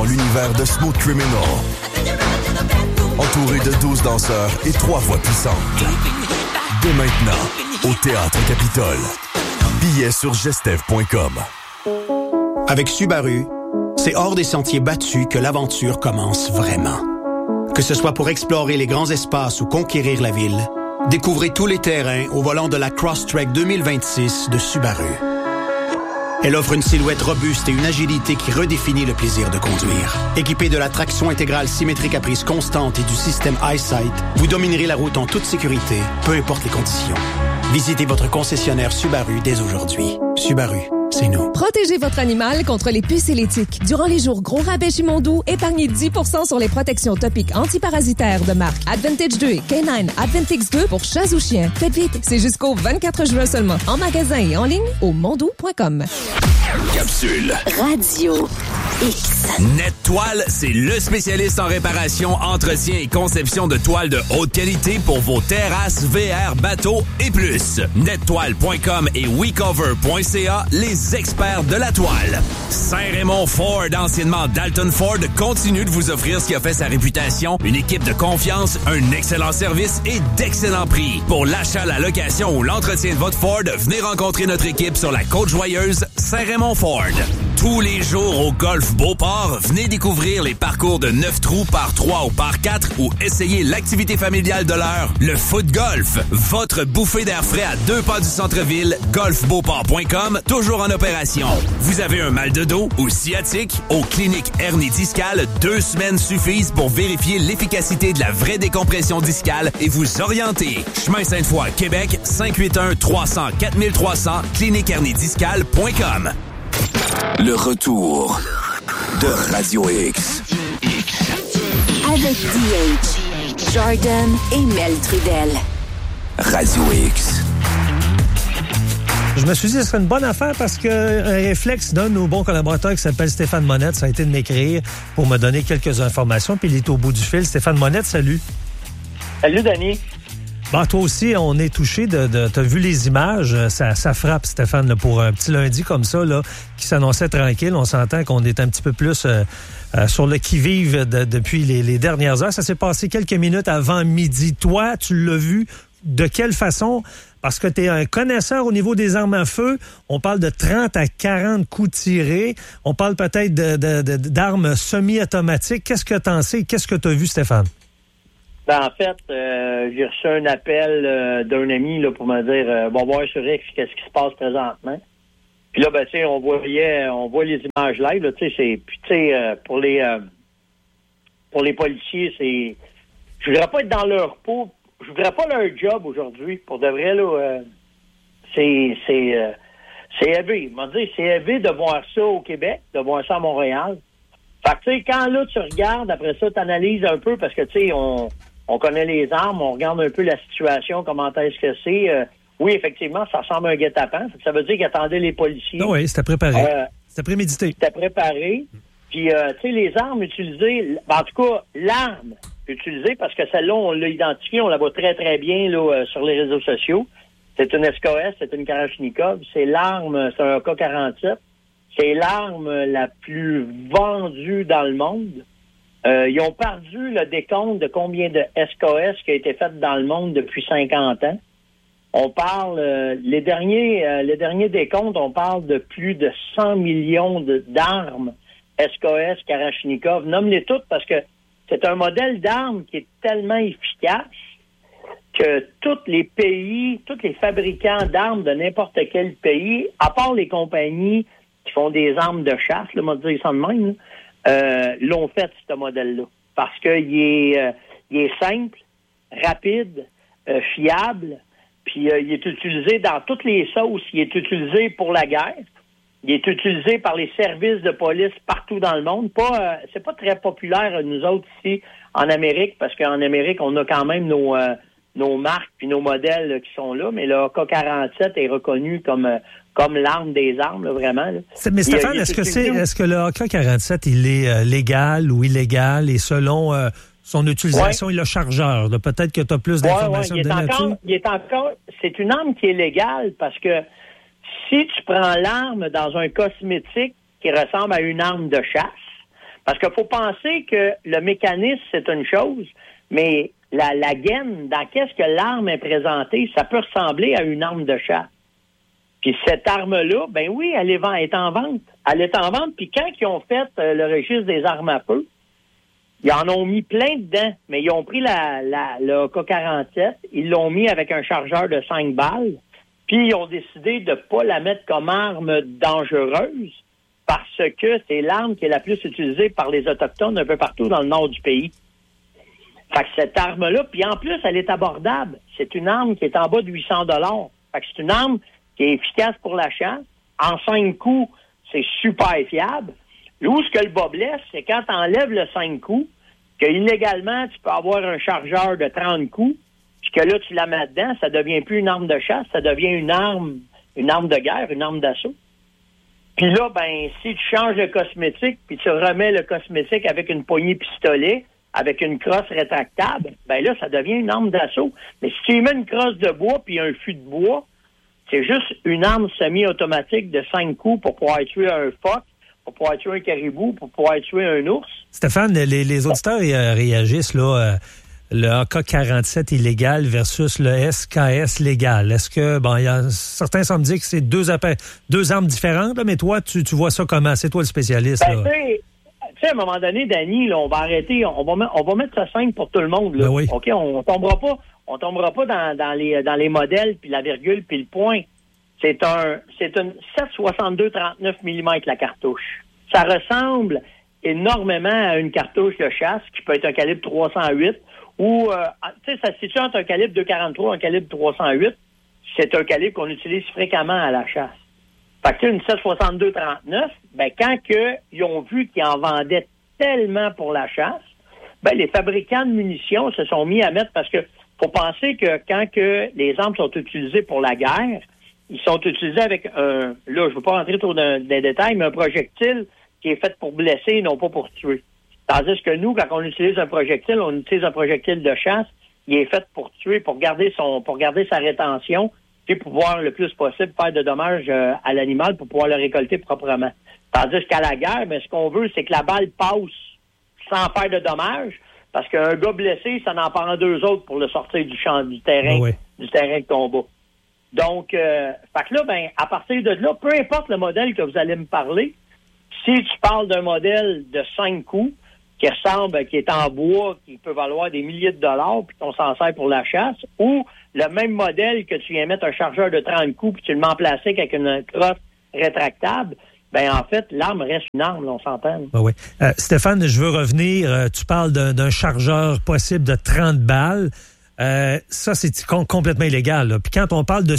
l'univers de Smooth Criminal. Entouré de 12 danseurs et 3 voix puissantes. Dès maintenant, au Théâtre Capitole. Billets sur gestev.com. Avec Subaru, c'est hors des sentiers battus que l'aventure commence vraiment. Que ce soit pour explorer les grands espaces ou conquérir la ville, découvrez tous les terrains au volant de la Crosstrek 2026 de Subaru. Elle offre une silhouette robuste et une agilité qui redéfinit le plaisir de conduire. Équipée de la traction intégrale symétrique à prise constante et du système EyeSight, vous dominerez la route en toute sécurité, peu importe les conditions. Visitez votre concessionnaire Subaru dès aujourd'hui. Subaru, c'est nous. Protégez votre animal contre les puces et les tiques. Durant les jours gros rabais chez Mondou, épargnez 10% sur les protections topiques antiparasitaires de marque Advantage 2 et Canine Advantix 2 pour chats ou chiens. Faites vite, c'est jusqu'au 24 juin seulement. En magasin et en ligne au mondou.com. Capsule Radio X. NetToile, c'est le spécialiste en réparation, entretien et conception de toiles de haute qualité pour vos terrasses, VR, bateaux et plus. NetToile.com et WeCover.ca, les experts de la toile. Saint-Raymond Ford, anciennement Dalton Ford, continue de vous offrir ce qui a fait sa réputation, une équipe de confiance, un excellent service et d'excellents prix. Pour l'achat, la location ou l'entretien de votre Ford, venez rencontrer notre équipe sur la Côte-Joyeuse, Saint-Raymond Ford. Tous les jours au Golf Beauport, venez découvrir les parcours de 9 trous par 3 ou par 4 ou essayez l'activité familiale de l'heure, le foot golf. Votre bouffée d'air frais à 2 pas du centre-ville, golfbeauport.com, toujours en opération. Vous avez un mal de dos ou sciatique? Aux cliniques hernie discale, 2 semaines suffisent pour vérifier l'efficacité de la vraie décompression discale et vous orienter. Chemin Sainte-Foy, Québec, 581-300-4300, cliniquehernidiscale.com. Le retour de Radio X. Avec DH, Jordan et Mel Trudel. Radio X. Je me suis dit que ce serait une bonne affaire parce qu'un réflexe d'un de nos bons collaborateurs qui s'appelle Stéphane Monette, ça a été de m'écrire pour me donner quelques informations. Puis il est au bout du fil. Stéphane Monette, salut. Salut, Danny. Bon, toi aussi, on est touché t'as vu les images, ça frappe, Stéphane, là, pour un petit lundi comme ça, là, qui s'annonçait tranquille. On s'entend qu'on est un petit peu plus sur le qui-vive depuis les dernières heures. Ça s'est passé quelques minutes avant midi. Toi, tu l'as vu de quelle façon? Parce que tu es un connaisseur au niveau des armes à feu. On parle de 30 à 40 coups tirés. On parle peut-être d'armes semi-automatiques. Qu'est-ce que tu en sais? Qu'est-ce que tu as vu, Stéphane? Ben, en fait, j'ai reçu un appel d'un ami là, pour me dire bon, voir sur X qu'est-ce qui se passe présentement. Puis là, ben, tu sais, on voit les images live, là, tu sais, puis tu sais, pour les policiers, c'est, je voudrais pas être dans leur peau, je voudrais pas leur job aujourd'hui, pour de vrai, là, c'est élevé. Je dire, c'est élevé de voir ça au Québec, de voir ça à Montréal. Fait que, tu sais, quand là, tu regardes, après ça, tu analyses un peu, parce que, tu sais, on connaît les armes, on regarde un peu la situation, comment est-ce que c'est. Oui, effectivement, ça ressemble à un guet-apens. Ça veut dire qu'ils attendaient les policiers. Oui, c'était préparé. C'était prémédité. C'était préparé. Puis, tu sais, les armes utilisées, en tout cas, l'arme utilisée, parce que celle-là, on l'a identifiée, on la voit très, très bien là sur les réseaux sociaux. C'est une SKS, c'est une Kalachnikov. C'est l'arme, c'est un AK-47. C'est l'arme la plus vendue dans le monde. Ils ont perdu le décompte de combien de SKS qui a été fait dans le monde depuis 50 ans. On parle, les derniers décomptes, on parle de plus de 100 millions d'armes SKS, Kalachnikov. Nomme-les toutes parce que c'est un modèle d'arme qui est tellement efficace que tous les pays, tous les fabricants d'armes de n'importe quel pays, à part les compagnies qui font des armes de chasse, là, on va dire ça de même, l'ont fait, ce modèle-là. Parce qu'il est simple, rapide, fiable, puis il est utilisé dans toutes les sauces. Il est utilisé pour la guerre. Il est utilisé par les services de police partout dans le monde. C'est pas très populaire, nous autres, ici, en Amérique, parce qu'en Amérique, on a quand même nos marques puis nos modèles qui sont là, mais le AK-47 est reconnu comme l'arme des armes, là, vraiment. Là. Mais Stéphane, est-ce que le AK-47, il est légal ou illégal et selon son utilisation et le chargeur? Là, peut-être que tu as plus d'informations c'est une arme qui est légale parce que si tu prends l'arme dans un cosmétique qui ressemble à une arme de chasse, Parce qu'il faut penser que le mécanisme, c'est une chose, mais la gaine, dans qu'est-ce que l'arme est présentée, ça peut ressembler à une arme de chasse. Puis cette arme-là, ben oui, elle est en vente. Elle est en vente, puis quand ils ont fait le registre des armes à feu, ils en ont mis plein dedans, mais ils ont pris le AK-47, ils l'ont mis avec un chargeur de 5 balles, puis ils ont décidé de ne pas la mettre comme arme dangereuse parce que c'est l'arme qui est la plus utilisée par les Autochtones un peu partout dans le nord du pays. Fait que cette arme-là, puis en plus, elle est abordable. C'est une arme qui est en bas de 800 $. Fait que c'est une arme qui est efficace pour la chasse. En 5 coups, c'est super fiable. Où ce que le bas blesse, c'est quand tu enlèves le 5 coups, que illégalement, tu peux avoir un chargeur de 30 coups, puis que là, tu la mets dedans, ça devient plus une arme de chasse, ça devient une arme de guerre, une arme d'assaut. Puis là, ben, si tu changes le cosmétique, puis tu remets le cosmétique avec une poignée pistolet, avec une crosse rétractable, ben là, ça devient une arme d'assaut. Mais si tu mets une crosse de bois puis un fût de bois, c'est juste une arme semi-automatique de 5 coups pour pouvoir tuer un phoque, pour pouvoir tuer un caribou, pour pouvoir tuer un ours. Stéphane, les auditeurs réagissent, là, le AK-47 illégal versus le SKS légal. Est-ce que, bon, certains semblent dire que c'est deux armes différentes, là, mais toi, tu vois ça comment? C'est toi le spécialiste, ben, là. Tu sais, à un moment donné, Danny, là, on va arrêter, on va mettre ça simple pour tout le monde, là. Ben oui. OK? On tombera pas dans les modèles, puis la virgule, puis le point. C'est une 7,62-39 mm la cartouche. Ça ressemble énormément à une cartouche de chasse qui peut être un calibre 308 ou, tu sais, ça se situe entre un calibre 243 et un calibre 308. C'est un calibre qu'on utilise fréquemment à la chasse. Fait que une 7,62-39, ben, quand ils ont vu qu'ils en vendaient tellement pour la chasse, ben, les fabricants de munitions se sont mis à mettre, parce que faut penser que quand les armes sont utilisées pour la guerre, ils sont utilisés avec là, je veux pas rentrer trop dans les détails, mais un projectile qui est fait pour blesser et non pas pour tuer. Tandis que nous, quand on utilise un projectile de chasse, il est fait pour tuer, pour garder sa rétention, puis pouvoir le plus possible faire de dommages à l'animal pour pouvoir le récolter proprement. Tandis qu'à la guerre, ben, ce qu'on veut, c'est que la balle passe sans faire de dommages, parce qu'un gars blessé, ça en prend 2 autres pour le sortir du terrain de combat. Donc, fait que là, ben, à partir de là, peu importe le modèle que vous allez me parler, si tu parles d'un modèle de 5 coups, qui est en bois, qui peut valoir des milliers de dollars, puis qu'on s'en sert pour la chasse, ou le même modèle que tu viens mettre un chargeur de 30 coups, puis tu le mets en plastique avec une crosse rétractable, ben en fait, l'arme reste une arme, là, on s'entend. Ben oui. Stéphane, je veux revenir, tu parles d'un chargeur possible de 30 balles. Ça, c'est complètement illégal, là. Puis quand on parle de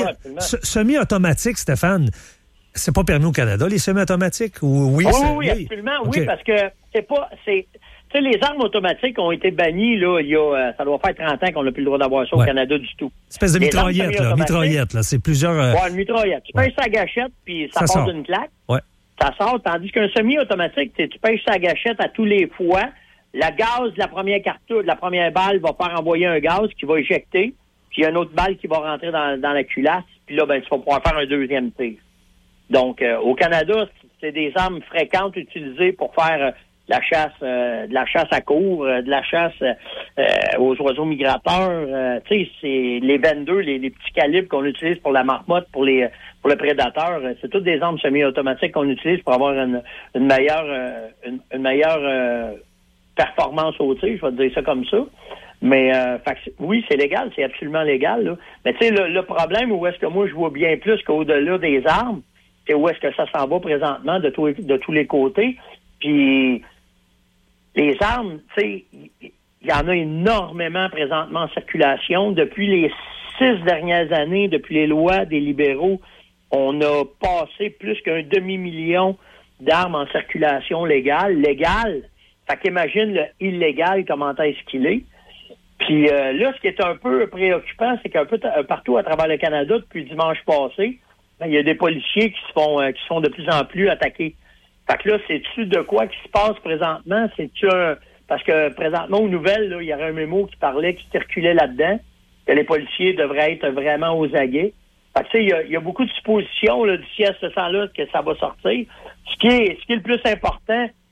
semi-automatique, Stéphane, c'est pas permis au Canada, les semi-automatiques? Oui, absolument, okay. Oui, parce que tu sais, les armes automatiques ont été bannies, là, ça doit faire 30 ans qu'on n'a plus le droit d'avoir ça au Canada du tout. Espèce de mitraillette, là, c'est plusieurs... une mitraillette. Tu pèses sa gâchette, puis ça part d'une claque. Ouais. Ça sort, tandis qu'un semi-automatique, tu pèses sa gâchette à tous les fois. La gaz de la première cartouche, de la première balle va faire envoyer un gaz qui va éjecter, puis il y a une autre balle qui va rentrer dans la culasse, puis là, ben, tu vas pouvoir faire un deuxième tir. Donc, au Canada, c'est des armes fréquentes utilisées pour faire de la chasse à courre, de la chasse aux oiseaux migrateurs. Tu sais, c'est les 22, les petits calibres qu'on utilise pour la marmotte, pour le prédateur. C'est toutes des armes semi-automatiques qu'on utilise pour avoir une meilleure performance au tir, je vais te dire ça comme ça. Mais oui, c'est légal, c'est absolument légal, là. Mais tu sais, le problème où est-ce que moi je vois bien plus qu'au-delà des armes, c'est où est-ce que ça s'en va présentement de tous les côtés. Puis les armes, tu sais, il y en a énormément présentement en circulation. Depuis les 6 dernières années, depuis les lois des libéraux, on a passé plus qu'un demi-million d'armes en circulation légale. Fait qu'imagine le illégal, comment est-ce qu'il est. Puis là, ce qui est un peu préoccupant, c'est qu'un peu partout à travers le Canada, depuis dimanche passé, il y a des policiers qui se font de plus en plus attaquer. Fait que là, c'est-tu de quoi qui se passe présentement? Parce que présentement, aux nouvelles, là, il y aurait un mémo qui circulait là-dedans, que les policiers devraient être vraiment aux aguets. Fait que tu sais, il y a beaucoup de suppositions là, d'ici à ce temps-là que ça va sortir. Ce qui est le plus important,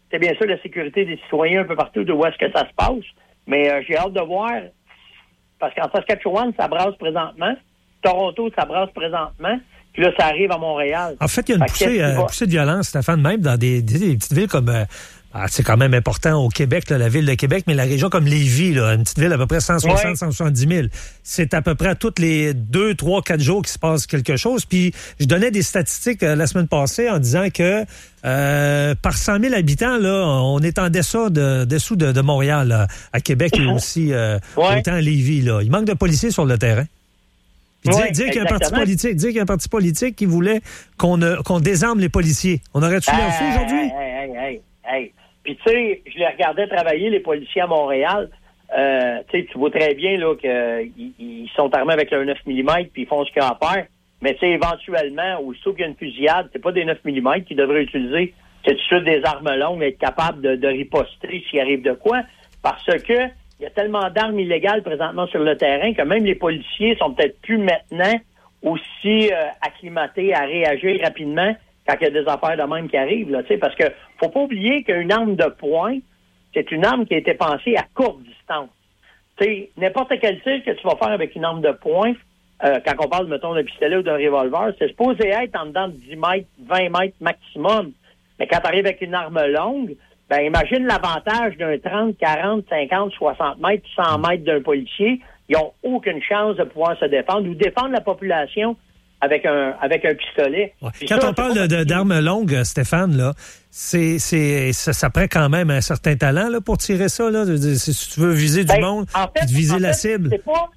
c'est bien sûr la sécurité des citoyens un peu partout de où est-ce que ça se passe. Mais j'ai hâte de voir, parce qu'en Saskatchewan, ça brasse présentement. Toronto, ça brasse présentement. Puis là, ça arrive à Montréal. En fait, il y a une poussée de violence, Stéphane, même dans des petites villes comme... c'est quand même important au Québec, là, la ville de Québec, mais la région comme Lévis, là, une petite ville à peu près 170 000. C'est à peu près tous les 2, 3, 4 jours qu'il se passe quelque chose. Puis je donnais des statistiques la semaine passée en disant que par 100 000 habitants, là, on est en dessous de Montréal, là, à Québec et aussi autant à Lévis. Là. Il manque de policiers sur le terrain. Dire qu'il y a un parti politique qui voulait qu'on désarme les policiers. On aurait-tu l'air fou aujourd'hui? Hey. Puis, tu sais, je les regardais travailler, les policiers à Montréal. Tu vois très bien là qu'ils sont armés avec leur 9 mm puis ils font ce qu'ils ont à faire. Mais, tu sais, éventuellement, aussitôt qu'il y a une fusillade, c'est pas des 9 mm qu'ils devraient utiliser. C'est tout de suite des armes longues, être capable de riposter s'il arrive de quoi. Parce que il y a tellement d'armes illégales présentement sur le terrain que même les policiers sont peut-être plus maintenant aussi acclimatés à réagir rapidement quand il y a des affaires de même qui arrivent, là, tu sais, parce que faut pas oublier qu'une arme de poing, c'est une arme qui a été pensée à courte distance. Tu sais, n'importe quel tir que tu vas faire avec une arme de poing, quand on parle, mettons, d'un pistolet ou d'un revolver, c'est supposé être en dedans de 10 mètres, 20 mètres maximum. Mais quand tu arrives avec une arme longue, ben imagine l'avantage d'un 30, 40, 50, 60 mètres, 100 mètres d'un policier. Ils n'ont aucune chance de pouvoir se défendre ou défendre la population avec un pistolet. Ouais. Quand on parle d'armes longues, Stéphane, là, ça prend quand même un certain talent là, pour tirer ça. Là. Si tu veux viser du monde, viser la cible.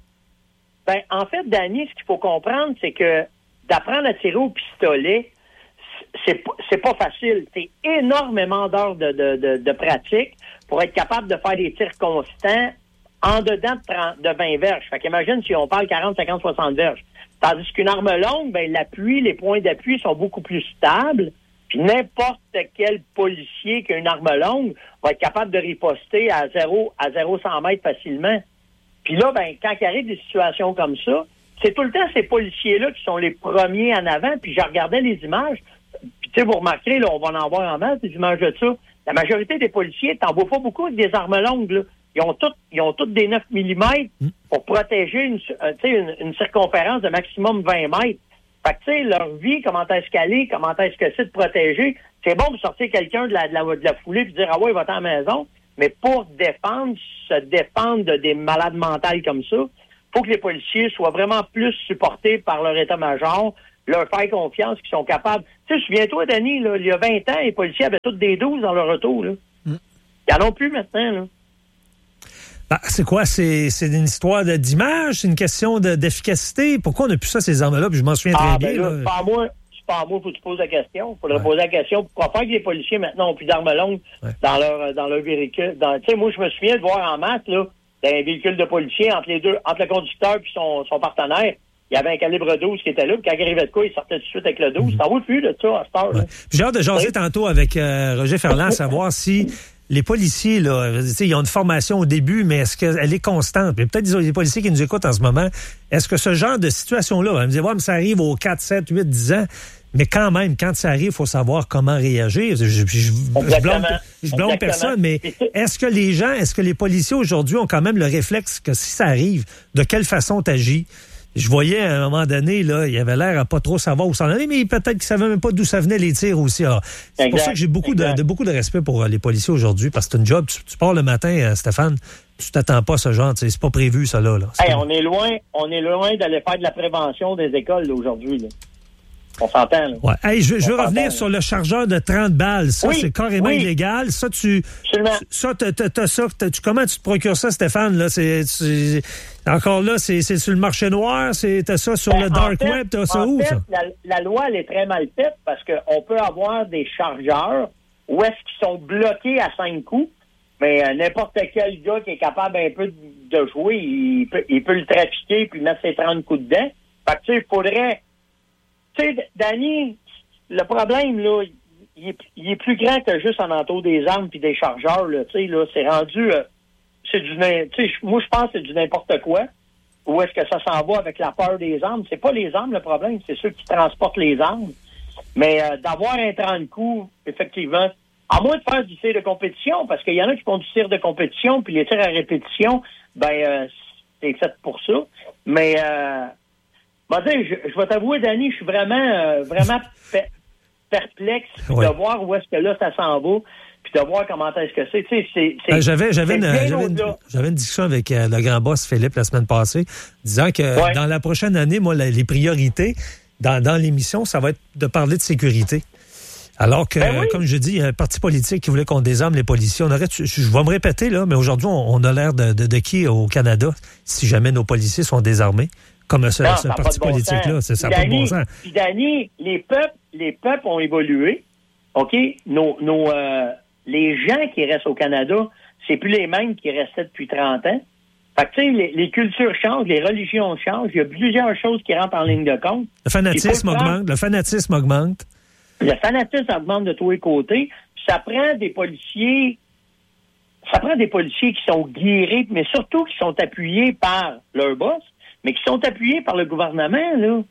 En fait, Danny, ce qu'il faut comprendre, c'est que d'apprendre à tirer au pistolet, c'est pas facile. C'est énormément d'heures de pratique pour être capable de faire des tirs constants en dedans de 20 verges. Fait qu'imagine si on parle 40, 50, 60 verges. Tandis qu'une arme longue, ben l'appui, les points d'appui sont beaucoup plus stables. Puis n'importe quel policier qui a une arme longue va être capable de riposter à 0-100 mètres facilement. Puis là, ben quand il arrive des situations comme ça, c'est tout le temps ces policiers-là qui sont les premiers en avant. Puis je regardais les images. Puis tu sais, vous remarquerez, là, on va en voir en masse des images de ça. La majorité des policiers, t'en vois pas beaucoup avec des armes longues, là. Ils ont toutes des 9 mm pour protéger une circonférence de maximum 20 mètres. Fait que, tu sais, leur vie, comment est-ce qu'elle est, comment est-ce que c'est de protéger. C'est bon de sortir quelqu'un de la foulée et dire, ah ouais, va-t'en à la maison. Mais pour se défendre de des malades mentales comme ça, faut que les policiers soient vraiment plus supportés par leur état-major, leur faire confiance, qu'ils sont capables. Tu sais, souviens-toi, Danny, là, il y a 20 ans, les policiers avaient toutes des 12 dans leur auto, là. Ils n'en ont plus maintenant, là. Ben, c'est quoi? C'est une histoire d'image? C'est une question d'efficacité? Pourquoi on n'a plus ça, ces armes-là? Puis je m'en souviens très bien. C'est pas à moi, faut que tu poses la question. Il faudrait poser la question. Pourquoi faire que les policiers, maintenant, n'ont plus d'armes longues dans leur véhicule? Tu sais, moi, je me souviens de voir en masse, là, dans un véhicule de policier, entre le conducteur et son partenaire, il y avait un calibre 12 qui était là, puis quand il arrivait de quoi, il sortait tout de suite avec le 12. T'en vois plus de ça à cette heure. J'ai hâte de jaser tantôt avec Roger Ferland, à savoir si les policiers, là, ils ont une formation au début, mais est-ce qu'elle est constante? Puis peut-être des policiers qui nous écoutent en ce moment, est-ce que ce genre de situation-là, on va me dire, ouais, mais ça arrive aux 4, 7, 8, 10 ans, mais quand même, quand ça arrive, il faut savoir comment réagir. Je blâme personne, mais est-ce que les policiers aujourd'hui ont quand même le réflexe que si ça arrive, de quelle façon t'agis? Je voyais à un moment donné, là, il avait l'air à pas trop savoir où ça en allait, mais peut-être qu'il savait même pas d'où ça venait les tirs aussi. Alors, c'est pour ça que j'ai beaucoup de respect pour les policiers aujourd'hui, parce que c'est une job. Tu pars le matin, Stéphane, tu t'attends pas à ce genre, c'est pas prévu ça là. Hey, on est loin d'aller faire de la prévention des écoles là, aujourd'hui. Là. On s'entend, là. Ouais. Hey, je veux revenir sur le chargeur de 30 balles. Ça, c'est carrément illégal. Ça, comment tu te procures ça, Stéphane? Là, encore là, c'est sur le marché noir, t'as ça sur le dark web, t'as ça où, ça? La loi, elle est très mal faite parce qu'on peut avoir des chargeurs où est-ce qu'ils sont bloqués à 5 coups, mais n'importe quel gars qui est capable un peu de jouer, il peut le trafiquer puis mettre ses 30 coups dedans. Fait que, tu sais, il faudrait... Tu sais, Danny, le problème, là, il est plus grand que juste en entour des armes puis des chargeurs, là. Tu sais, là, c'est rendu... moi, je pense que c'est du n'importe quoi. Où est-ce que ça s'en va avec la peur des armes? C'est pas les armes, le problème, c'est ceux qui transportent les armes. Mais d'avoir un 30 coups, effectivement, À moins de faire du tir de compétition, parce qu'il y en a qui font du tir de compétition, puis les tirs à répétition, c'est fait pour ça. Mais, je vais t'avouer, Danny, je suis vraiment perplexe de voir où est-ce que là, ça s'en va, puis de voir comment est-ce que c'est. Tu sais, j'avais une discussion avec le grand boss Philippe la semaine passée, disant que dans la prochaine année, moi, les priorités dans l'émission, ça va être de parler de sécurité. Alors que, comme je dis, il y a un parti politique qui voulait qu'on désarme les policiers. Je vais me répéter, là, mais aujourd'hui, on a l'air de qui au Canada, si jamais nos policiers sont désarmés, comme ce parti politique-là. Ça n'a pas de bon sens. Puis, Danny, les peuples ont évolué. OK? Les gens qui restent au Canada, c'est plus les mêmes qui restaient depuis 30 ans. Fait que, tu sais, les cultures changent, les religions changent. Il y a plusieurs choses qui rentrent en ligne de compte. Le fanatisme augmente. Le fanatisme augmente de tous les côtés. Puis ça prend des policiers qui sont guéris, mais surtout qui sont appuyés par leur boss, mais qui sont appuyés par le gouvernement, là.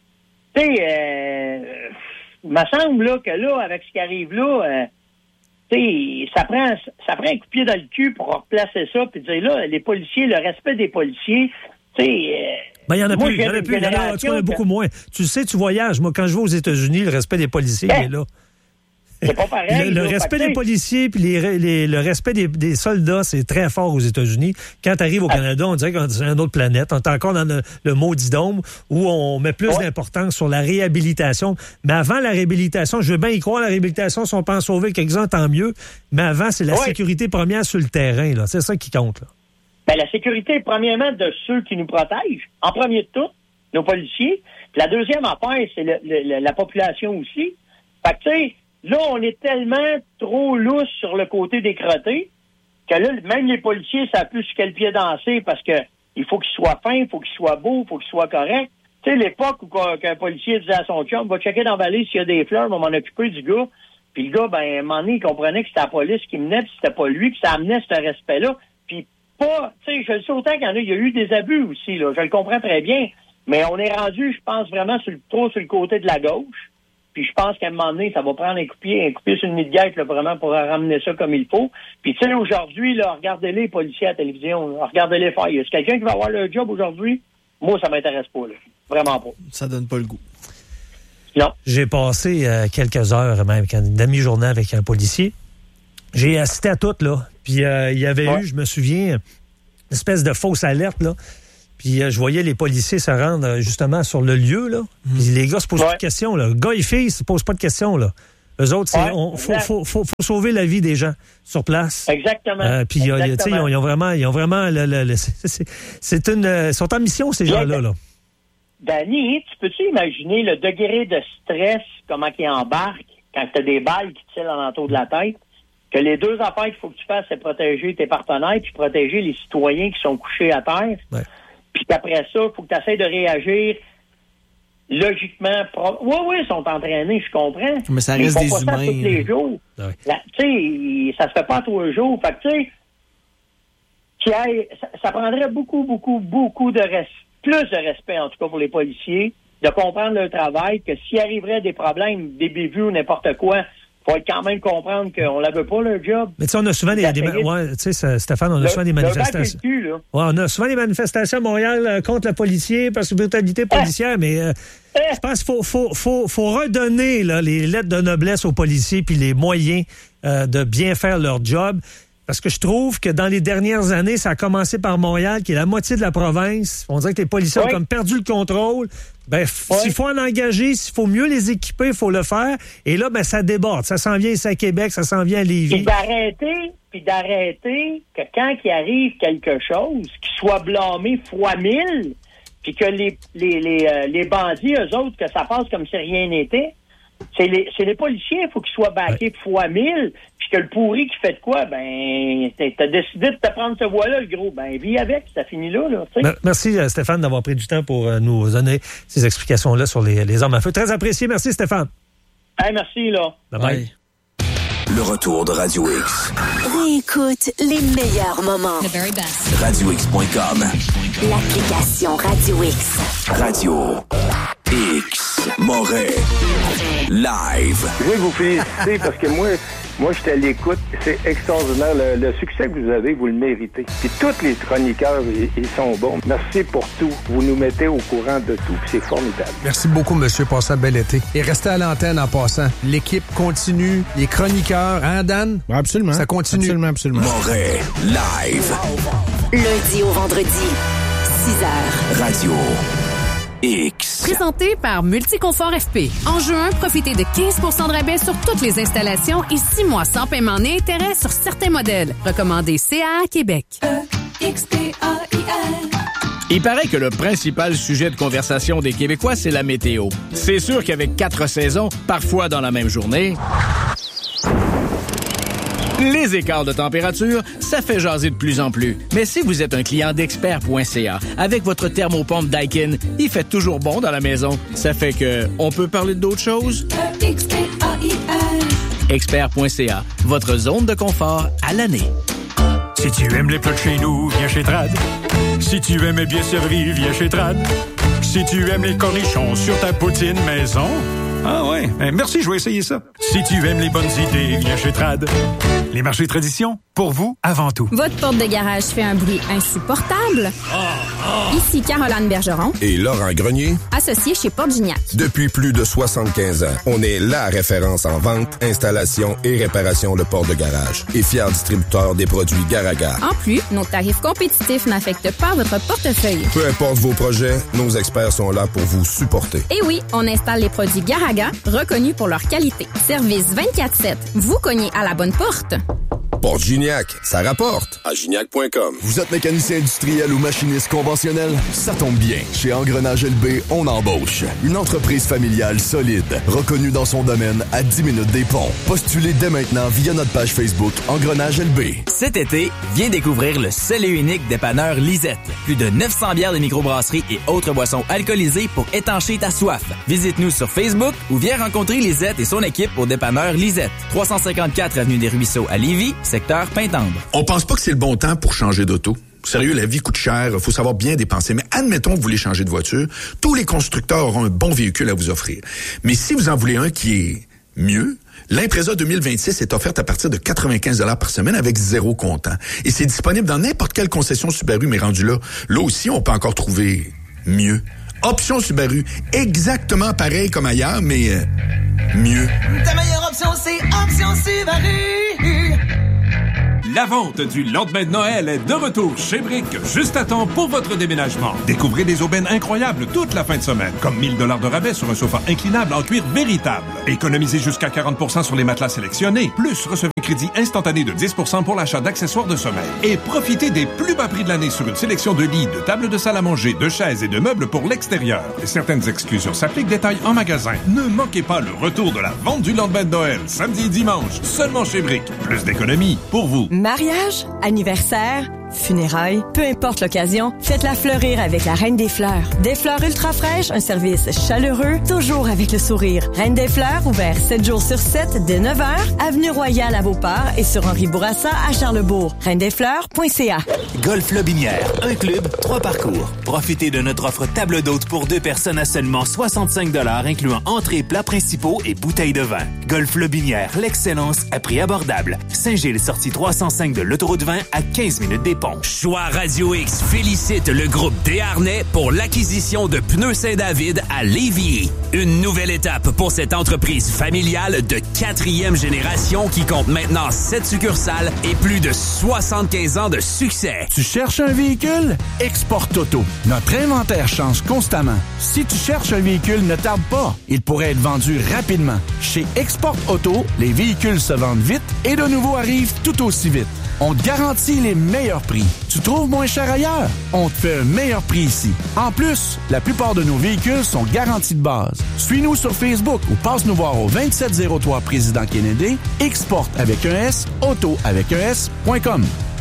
Tu sais, il me semble là, que là, avec ce qui arrive là, tu sais, ça prend un coup de pied dans le cul pour replacer ça, puis dire là, les policiers, le respect des policiers, tu sais. Il y en a plus. Il y en a beaucoup moins. Tu sais, tu voyages. Moi, quand je vais aux États-Unis, le respect des policiers, il est là. C'est pas pareil. Le respect des policiers puis le respect des soldats, c'est très fort aux États-Unis. Quand tu arrives au Canada, on dirait qu'on est une autre planète. On est encore dans le maudit dôme où on met plus d'importance sur la réhabilitation. Mais avant la réhabilitation, je veux bien y croire, la réhabilitation, si on peut en sauver quelques-uns, tant mieux. Mais avant, c'est la sécurité première sur le terrain, là. C'est ça qui compte, là. La sécurité, premièrement, de ceux qui nous protègent. En premier de tout, nos policiers. Puis la deuxième affaire, c'est la population aussi. Fait que, tu sais, là, on est tellement trop lousse sur le côté des crottés que là, même les policiers ne savent plus sur quel pied danser parce que il faut qu'il soit fin, il faut qu'il soit beau, il faut qu'il soit correct. Tu sais, l'époque où qu'un policier disait à son chum, va checker dans la vallée s'il y a des fleurs, on va m'en occuper du gars. Puis le gars, à un moment donné, il comprenait que c'était la police qui menait, puis c'était pas lui, puis ça amenait ce respect-là. Puis pas, tu sais, je le sais autant qu'il y en a, il y a eu des abus aussi, là, je le comprends très bien, mais on est rendu, je pense, vraiment trop sur le côté de la gauche, puis je pense qu'à un moment donné, ça va prendre un coup de pied sur le mid-gate, là, vraiment, pour ramener ça comme il faut. Puis tu sais, aujourd'hui, là, regardez-les, les policiers à la télévision, là, regardez-les faire. Est-ce quelqu'un qui va avoir le job aujourd'hui? Moi, ça m'intéresse pas, là. Vraiment pas. Ça donne pas le goût. Non. J'ai passé quelques heures, même, une demi-journée avec un policier. J'ai assisté à tout, là. Puis il y avait eu, je me souviens, une espèce de fausse alerte, là. Puis je voyais les policiers se rendre justement sur le lieu, là. Puis les gars se posent pas de questions, là. Gars et filles se posent pas de questions, là. Eux autres, faut sauver la vie des gens sur place. Exactement. Puis ils ont vraiment ils sont en mission, ces gens-là, là. Danny, tu peux-tu imaginer le degré de stress, comment ils embarquent quand tu as des balles qui tirent alentour de la tête? Que les deux affaires qu'il faut que tu fasses, c'est protéger tes partenaires puis protéger les citoyens qui sont couchés à terre. Ouais. Puis qu'après ça, il faut que tu essaies de réagir logiquement. Oui, ils sont entraînés, je comprends. Mais ça reste des humains. Ça tous les jours. Ouais. Tu sais, ça se fait pas tous les jours. Fait que tu sais, ça prendrait beaucoup de respect. Plus de respect, en tout cas, pour les policiers, de comprendre leur travail, que s'il arriverait des problèmes, des bévues ou n'importe quoi, il faut quand même comprendre qu'on ne veut pas leur job. Mais tu sais, on a souvent Stéphane, on a souvent des manifestations. On a souvent des manifestations à Montréal contre le policier, parce que brutalité policière, mais je pense qu'il faut redonner là, les lettres de noblesse aux policiers puis les moyens de bien faire leur job. Parce que je trouve que dans les dernières années, ça a commencé par Montréal, qui est la moitié de la province. On dirait que les policiers ont comme perdu le contrôle. S'il faut en engager, s'il faut mieux les équiper, il faut le faire. Et là, ça déborde. Ça s'en vient ici à Québec, ça s'en vient à Lévis. Puis d'arrêter que quand il arrive quelque chose, qu'il soit blâmé fois 1000, puis que les bandits, eux autres, que ça passe comme si rien n'était. C'est les policiers, il faut qu'ils soient backés fois 1000, puis que le pourri qui fait de quoi, t'as décidé de te prendre cette voie-là, le gros, vis avec, ça finit là. Merci Stéphane d'avoir pris du temps pour nous donner ces explications-là sur les armes à feu. Très apprécié, merci Stéphane. Merci, là. Bye. Le retour de Radio X. Réécoute les meilleurs moments. The very best. RadioX.com. L'application Radio X. Radio X. Moret. Live. Je veux vous féliciter parce que moi, j'étais à l'écoute. C'est extraordinaire. Le succès que vous avez, vous le méritez. Puis tous les chroniqueurs, ils sont bons. Merci pour tout. Vous nous mettez au courant de tout. Puis c'est formidable. Merci beaucoup, monsieur. Passez un bel été. Et restez à l'antenne en passant. L'équipe continue. Les chroniqueurs, hein, Dan? Oui, absolument. Ça continue. Absolument. Moret. Live. Lundi au vendredi, 6h. Radio X. Présenté par Multiconfort FP. En juin, profitez de 15 % de rabais sur toutes les installations et 6 mois sans paiement ni intérêt sur certains modèles. Recommandé CA Québec. Il paraît que le principal sujet de conversation des Québécois, c'est la météo. C'est sûr qu'avec 4 saisons, parfois dans la même journée, les écarts de température, ça fait jaser de plus en plus. Mais si vous êtes un client d'Expert.ca, avec votre thermopompe Daikin, il fait toujours bon dans la maison. Ça fait que, on peut parler d'autres choses? Expert.ca, votre zone de confort à l'année. Si tu aimes les plats de chez nous, viens chez Trad. Si tu aimes bien servi, viens chez Trad. Si tu aimes les cornichons sur ta poutine maison... Ah ouais, merci, je vais essayer ça. Si tu aimes les bonnes idées, viens chez Trad. Les marchés tradition, pour vous, avant tout. Votre porte de garage fait un bruit insupportable? Ici Caroline Bergeron Et Laurent Grenier, associé chez Porte Gignac. depuis plus de 75 ans, on est la référence en vente, installation et réparation de portes de garage. Et fier distributeur des produits Garaga. En plus, nos tarifs compétitifs n'affectent pas votre portefeuille. Peu importe vos projets, nos experts sont là pour vous supporter. Et oui, on installe les produits Garaga, reconnus pour leur qualité. Service 24/7. Vous cognez à la bonne porte. Porte Gignac, ça rapporte. À gignac.com. Vous êtes mécanicien industriel ou machiniste conventionnel? Ça tombe bien. Chez Engrenage LB, on embauche. Une entreprise familiale solide, reconnue dans son domaine à 10 minutes des ponts. Postulez dès maintenant via notre page Facebook Engrenage LB. Cet été, viens découvrir le seul et unique dépanneur Lisette. Plus de 900 bières de microbrasserie et autres boissons alcoolisées pour étancher ta soif. Visite-nous sur Facebook ou viens rencontrer Lisette et son équipe au dépanneur Lisette. 354 avenue des Ruisseaux à Lévis, secteur Pintendre. On pense pas que c'est le bon temps pour changer d'auto. Sérieux, la vie coûte cher, faut savoir bien dépenser. Mais admettons que vous voulez changer de voiture, tous les constructeurs auront un bon véhicule à vous offrir. Mais si vous en voulez un qui est mieux, l'Impreza 2026 est offerte à partir de 95 $ par semaine avec 0 comptant. Et c'est disponible dans n'importe quelle concession Subaru, mais rendu là aussi, on peut encore trouver mieux. Option Subaru, exactement pareil comme ailleurs, mais mieux. Ta meilleure option, c'est Option Subaru. La vente du lendemain de Noël est de retour chez Brick, juste à temps pour votre déménagement. Découvrez des aubaines incroyables toute la fin de semaine, comme 1000 $ de rabais sur un sofa inclinable en cuir véritable. Économisez jusqu'à 40 % sur les matelas sélectionnés, plus recevez un crédit instantané de 10 % pour l'achat d'accessoires de sommeil. Et profitez des plus bas prix de l'année sur une sélection de lits, de tables de salle à manger, de chaises et de meubles pour l'extérieur. Et certaines exclusions s'appliquent, détails en magasin. Ne manquez pas le retour de la vente du lendemain de Noël, samedi et dimanche, seulement chez Brick. Plus d'économies pour vous. Mariage, anniversaire, funérailles, peu importe l'occasion, faites-la fleurir avec la Reine des Fleurs. Des fleurs ultra fraîches, un service chaleureux, toujours avec le sourire. Reine des Fleurs, ouvert 7 jours sur 7 dès 9h, avenue Royale à Beauport et sur Henri Bourassa à Charlesbourg. reindesfleurs.ca. Golf Lobinière, un club, 3 parcours. Profitez de notre offre table d'hôte pour 2 personnes à seulement 65 $, incluant entrées, plats principaux et bouteilles de vin. Golf Lobinière, l'excellence à prix abordable. Saint-Gilles, sortie 305 de l'autoroute 20 à 15 minutes des ponts. Choix Radio X félicite le groupe Desharnais pour l'acquisition de Pneus Saint-David à Lévis. Une nouvelle étape pour cette entreprise familiale de 4e génération qui compte maintenant 7 succursales et plus de 75 ans de succès. Tu cherches un véhicule? Export Auto. Notre inventaire change constamment. Si tu cherches un véhicule, ne tarde pas. Il pourrait être vendu rapidement. Chez Export Auto, les véhicules se vendent vite et de nouveaux arrivent tout aussi vite. On te garantit les meilleurs prix. Tu trouves moins cher ailleurs? On te fait un meilleur prix ici. En plus, la plupart de nos véhicules sont garantis de base. Suis-nous sur Facebook ou passe nous voir au 2703 Président Kennedy, Export avec un S, Auto avec un S.com.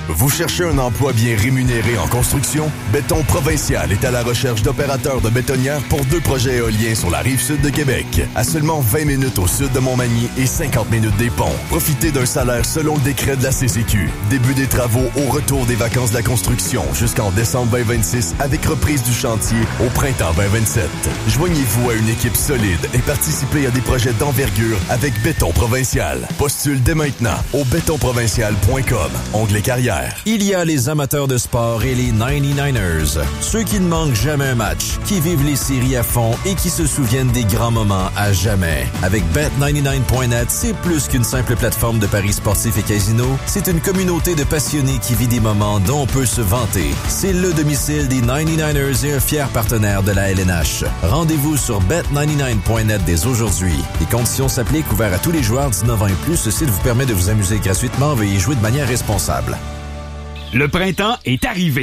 Vous cherchez un emploi bien rémunéré en construction? Béton Provincial est à la recherche d'opérateurs de bétonnières pour 2 projets éoliens sur la rive sud de Québec. À seulement 20 minutes au sud de Montmagny et 50 minutes des ponts. Profitez d'un salaire selon le décret de la CCQ. Début des travaux au retour des vacances de la construction jusqu'en décembre 2026 avec reprise du chantier au printemps 2027. Joignez-vous à une équipe solide et participez à des projets d'envergure avec Béton Provincial. Postule dès maintenant au bétonprovincial.com. Onglet carrière. Il y a les amateurs de sport et les 99ers. Ceux qui ne manquent jamais un match, qui vivent les séries à fond et qui se souviennent des grands moments à jamais. Avec Bet99.net, c'est plus qu'une simple plateforme de paris sportifs et casino. C'est une communauté de passionnés qui vit des moments dont on peut se vanter. C'est le domicile des 99ers et un fier partenaire de la LNH. Rendez-vous sur Bet99.net dès aujourd'hui. Les conditions s'appliquent, ouverts à tous les joueurs 19 ans et plus. Ce site vous permet de vous amuser gratuitement. Veuillez jouer de manière responsable. Le printemps est arrivé.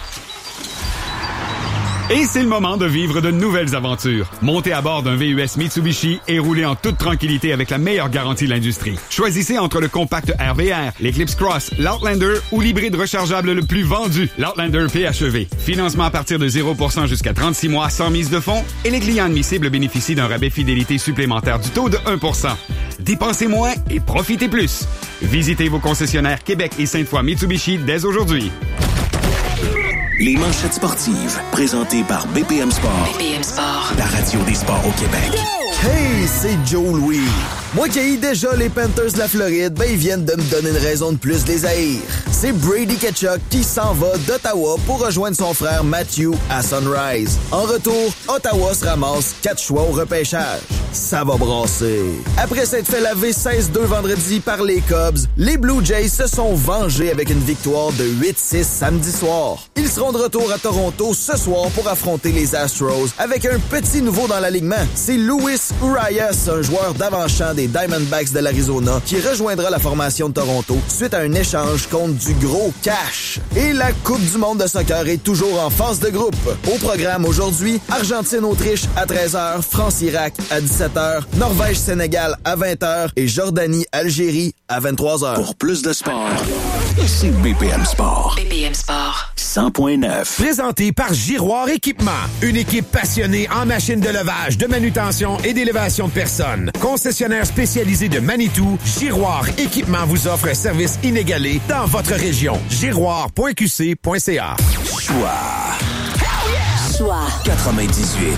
Et c'est le moment de vivre de nouvelles aventures. Montez à bord d'un VUS Mitsubishi et roulez en toute tranquillité avec la meilleure garantie de l'industrie. Choisissez entre le compact RVR, l'Eclipse Cross, l'Outlander ou l'hybride rechargeable le plus vendu, l'Outlander PHEV. Financement à partir de 0% jusqu'à 36 mois sans mise de fonds et les clients admissibles bénéficient d'un rabais fidélité supplémentaire du taux de 1%. Dépensez moins et profitez plus. Visitez vos concessionnaires Québec et Sainte-Foy Mitsubishi dès aujourd'hui. Les manchettes sportives, présentées par BPM Sport. BPM Sport. La radio des sports au Québec. Hey, c'est Joe Louis. Moi qui haïs déjà les Panthers de la Floride, ben ils viennent de me donner une raison de plus de les haïr. C'est Brady Tkachuk qui s'en va d'Ottawa pour rejoindre son frère Matthew à Sunrise. En retour, Ottawa se ramasse 4 choix au repêchage. Ça va brasser. Après s'être fait laver 16-2 vendredi par les Cubs, les Blue Jays se sont vengés avec une victoire de 8-6 samedi soir. Ils seront de retour à Toronto ce soir pour affronter les Astros avec un petit nouveau dans l'alignement. C'est Luis Urias, un joueur d'avant-champ des Diamondbacks de l'Arizona, qui rejoindra la formation de Toronto suite à un échange contre du gros cash. Et la Coupe du monde de soccer est toujours en phase de groupe. Au programme aujourd'hui, Argentine-Autriche à 13h, France-Irak à 17h, Norvège-Sénégal à 20h et Jordanie-Algérie à 23h. Pour plus de sport, c'est BPM Sport. BPM Sport. 100.9. Présenté par Giroir Équipement. Une équipe passionnée en machines de levage, de manutention et d'élévation de personnes. Concessionnaire spécialisé de Manitou, Giroir Équipement vous offre un service inégalé dans votre région. Giroir.qc.ca. Choix 98.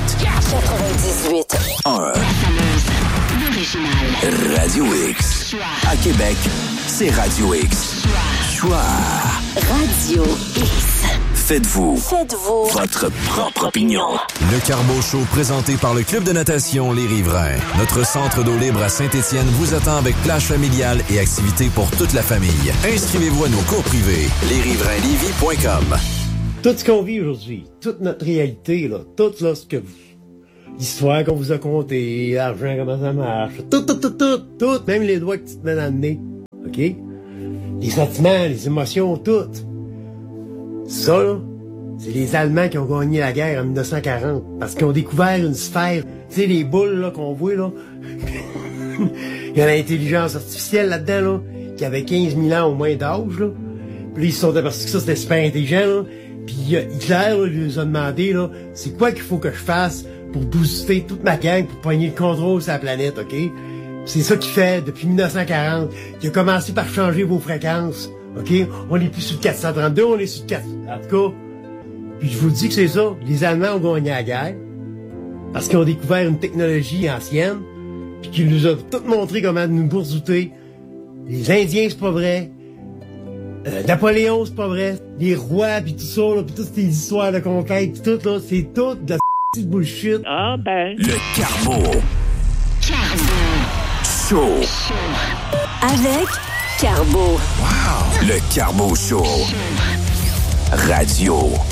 1. L'original. Radio X. À Québec, c'est Radio X. Choix. Radio X. Faites-vous votre propre opinion. Le Carbo Show présenté par le Club de natation Les Riverains. Notre centre d'eau libre à Saint-Étienne vous attend avec plage familiale et activités pour toute la famille. Inscrivez-vous à nos cours privés. lesriverainlevy.com. Tout ce qu'on vit aujourd'hui, toute notre réalité, là, tout là, ce que vous... L'histoire qu'on vous a contée, l'argent, comment ça marche, tout, même les doigts que tu te mets dans le nez, OK? Les sentiments, les émotions, tout. Ça, là, c'est les Allemands qui ont gagné la guerre en 1940, parce qu'ils ont découvert une sphère, tu sais, les boules, là, qu'on voit, là. Il y a l'intelligence artificielle là-dedans, là, qui avait 15 000 ans au moins d'âge, là. Puis ils se sont aperçus que ça, c'était super intelligent, là. Puis Hitler, là, lui a demandé, là, c'est quoi qu'il faut que je fasse pour booster toute ma gang, pour pogner le contrôle sur la planète, OK? C'est ça qu'il fait depuis 1940. Il a commencé par changer vos fréquences, OK? On est plus sur le 432, on est sur le 4... En tout cas, puis je vous dis que c'est ça. Les Allemands ont gagné la guerre parce qu'ils ont découvert une technologie ancienne puis qu'ils nous ont tout montré comment nous boursoter. Les Indiens, c'est pas vrai. Napoléon, c'est pas vrai. Les rois, pis tout ça, là, pis toutes ces histoires de conquête, pis tout, là, c'est tout de la petite bullshit. Ah ben. Le Carbo. Show. Avec Carbo. Wow. Le Carbo Show. Radio